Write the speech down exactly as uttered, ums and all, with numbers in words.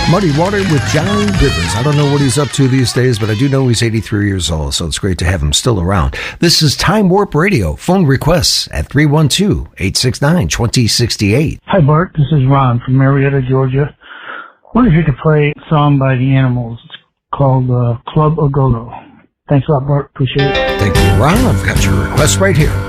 Muddy Water with Johnny Rivers. I don't know what he's up to these days, but I do know he's eighty-three years old, so it's great to have him still around. This is Time Warp Radio. Phone requests at three one two, eight six nine, two zero six eight. Hi, Bart. This is Ron from Marietta, Georgia. I wonder if you could play a song by the Animals. It's called uh, Club A Go-Go. Thanks a lot, Bart. Appreciate it. Thank you, Ron. I've got your request right here.